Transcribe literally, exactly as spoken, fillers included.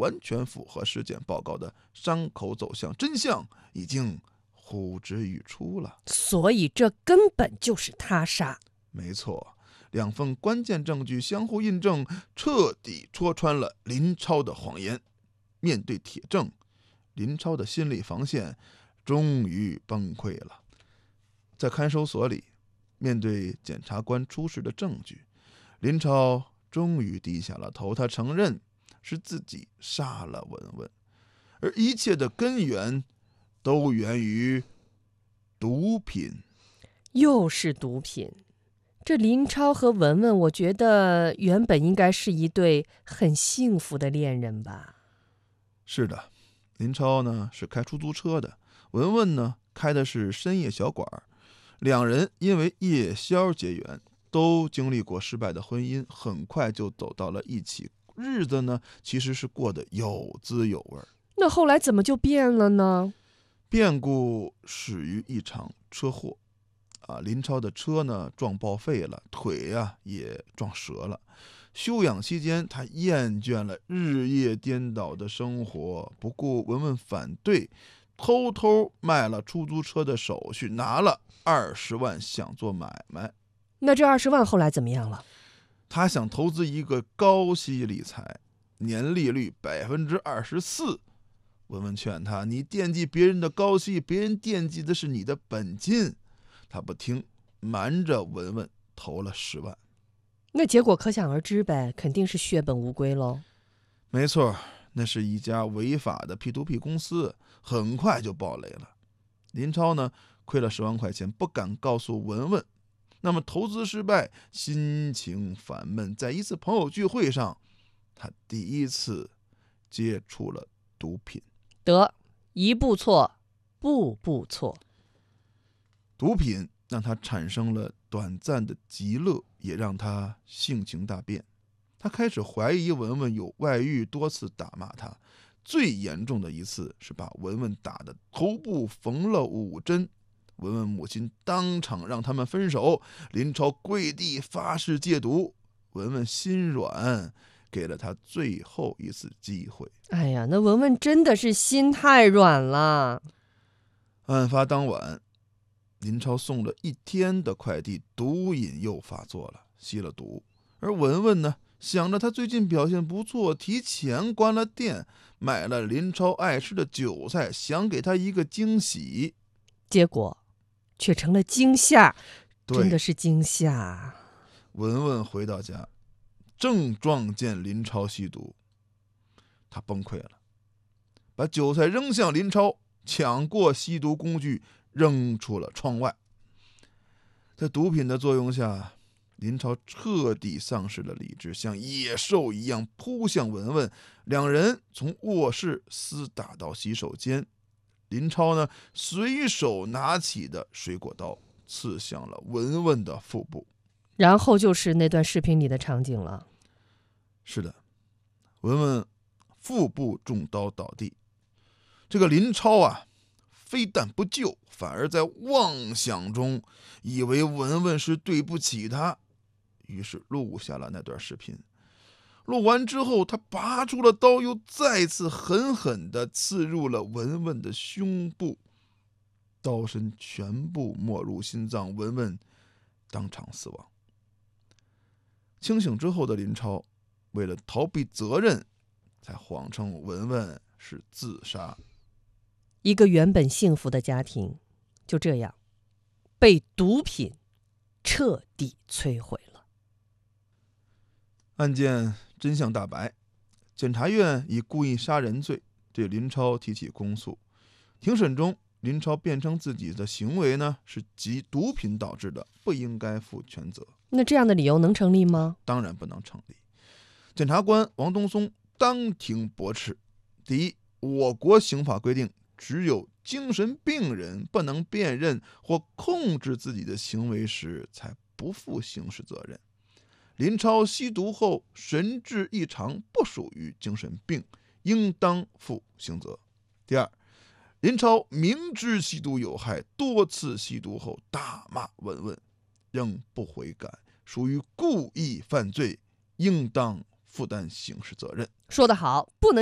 完全符合尸检报告的伤口走向，真相已经呼之欲出了。 所以这根本就是他杀。 没错，两份关键证据相互印证，彻底戳穿了林超的谎言。面对铁证，林超的心理防线终于崩溃了。在看守所里，面对检察官出示的证据，林超终于低下了头，他承认是自己杀了文文，而一切的根源都源于毒品。 又是毒品。这林超和文文，我觉得原本应该是一对很幸福的恋人吧。 是的，林超呢是开出租车的，文文呢开的是深夜小馆，两人因为夜宵结缘，都经历过失败的婚姻，很快就走到了一起，日子呢其实是过得有滋有味。 那后来怎么就变了呢？ 变故始于一场车祸啊，林超的车呢撞报废了，腿呀、啊、也撞折了。休养期间，他厌倦了日夜颠倒的生活，不顾文文反对，偷偷卖了出租车的手续，拿了二十万想做买卖。 那这二十万后来怎么样了？ 他想投资一个高息理财，年利率百分之二十四。文文劝他，你惦记别人的高息，别人惦记的是你的本金。他不听，瞒着文文投了十万。 那结果可想而知呗，肯定是血本无归喽。 没错，那是一家违法的 P to P 公司，很快就爆雷了。林超呢，亏了十万块钱，不敢告诉文文。那么投资失败，心情烦闷，在一次朋友聚会上，他第一次接触了毒品。 得，一步错，步步错。 毒品让他产生了短暂的极乐，也让他性情大变。他开始怀疑文文有外遇，多次打骂他。最严重的一次是把文文打得头部缝了五针。文文母亲当场让他们分手，林超跪地发誓戒毒。文文心软，给了他最后一次机会。 哎呀，那文文真的是心太软了。 案发当晚，林超送了一天的快递，毒瘾又发作了，吸了毒。而文文呢，想着他最近表现不错，提前关了店，买了林超爱吃的韭菜，想给他一个惊喜。 结果却成了惊吓，真的是惊吓。 文文回到家，正撞见林超吸毒，他崩溃了，把韭菜扔向林超，抢过吸毒工具，扔出了窗外。在毒品的作用下，林超彻底丧失了理智，像野兽一样扑向文文，两人从卧室厮打到洗手间。林超呢，随手拿起的水果刀刺向了文文的腹部。 然后就是那段视频里的场景了。 是的，文文腹部中刀倒地。这个林超啊，非但不救，反而在妄想中以为文文是对不起他，于是录下了那段视频。录完之后，他拔出了刀，又再次狠狠地刺入了文文的胸部，刀身全部没入心脏，文文当场死亡。清醒之后的林超，为了逃避责任，才谎称文文是自杀。 一个原本幸福的家庭，就这样被毒品彻底摧毁了。 案件真相大白，检察院以故意杀人罪对林超提起公诉。庭审中，林超辩称自己的行为呢是集毒品导致的，不应该负全责。 那这样的理由能成立吗？ 当然不能成立。检察官王东松当庭驳斥：第一，我国刑法规定，只有精神病人不能辨认或控制自己的行为时，才不负刑事责任。林超吸毒后神志异常，不属于精神病，应当负刑责。第二，林超明知吸毒有害，多次吸毒后大骂文文，仍不悔改，属于故意犯罪，应当负担刑事责任。 说得好，不能